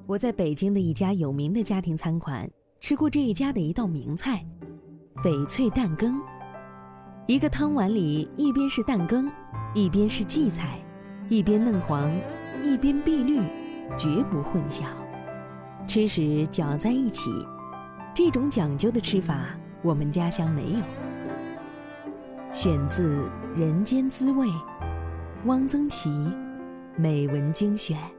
我在北京的一家有名的家庭餐馆吃过这一家的一道名菜翡翠蛋羹。一个汤碗里一边是蛋羹，一边是荠菜，一边嫩黄，一边碧绿，绝不混淆。吃时搅在一起，这种讲究的吃法我们家乡没有。选自《人间滋味》，汪曾祺美文精选。